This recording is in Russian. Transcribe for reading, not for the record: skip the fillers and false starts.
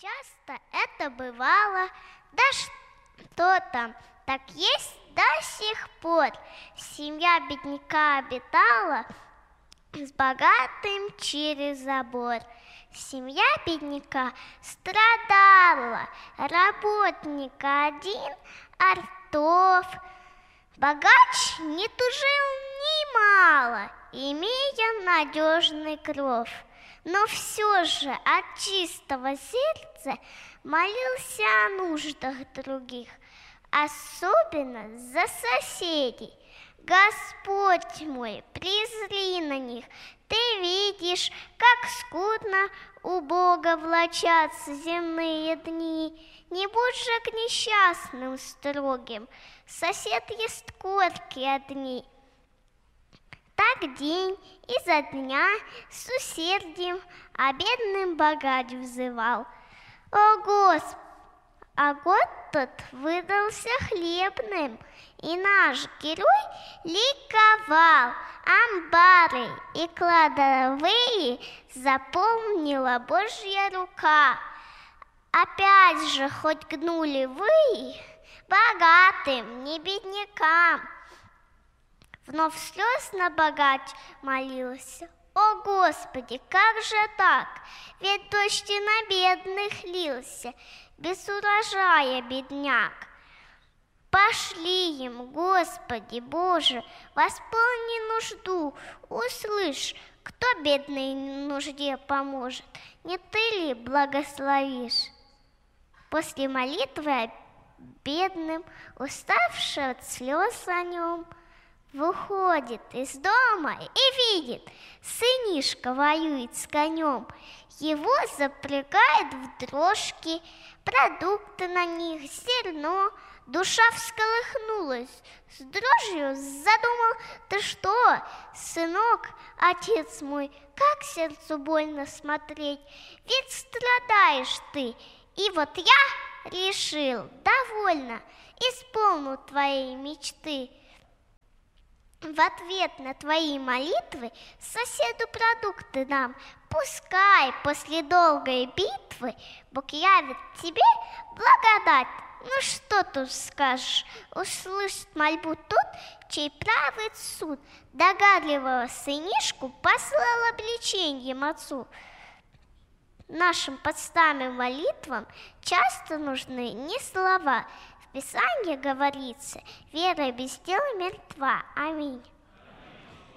Часто это бывало, да что там, так есть до сих пор. Семья бедняка обитала с богатым через забор. Семья бедняка страдала, работник один, Артов. Богач не тужил немало, имея надежный кров. Но все же от чистого сердца молился о нуждах других, особенно за соседей. Господь мой, презри на них, ты видишь, как скудно у Бога влачатся земные дни. Не будь же к несчастным строгим, сосед ест корки одни. Так день изо дня с усердием а бедным богач взывал. О, Господи! А год тот выдался хлебным, и наш герой ликовал. Амбары и кладовые заполнила Божья рука. Опять же хоть гнули вы богатым, не беднякам. Вновь слезно богач молился. О, Господи, как же так? Ведь дождь и на бедных лился, без урожая бедняк. Пошли им, Господи Боже, восполни нужду, услышь, кто бедной нужде поможет, не ты ли благословишь? После молитвы бедным, уставший от слез о нем, выходит из дома и видит, сынишка воюет с конем. Его запрягает в дрожки, продукты на них, зерно. Душа всколыхнулась, с дрожью задумал: ты что, сынок, отец мой, как сердцу больно смотреть, ведь страдаешь ты. И вот я решил, довольно, исполню твои мечты. В ответ на твои молитвы соседу продукты дам. Пускай после долгой битвы Бог явит тебе благодать. Ну что тут скажешь? Услышит мольбу тот, чей правит суд. Догадливого сынишку послал обличением отцу. Нашим подставным молитвам часто нужны не слова. В Писании говорится: вера без дела мертва. Аминь.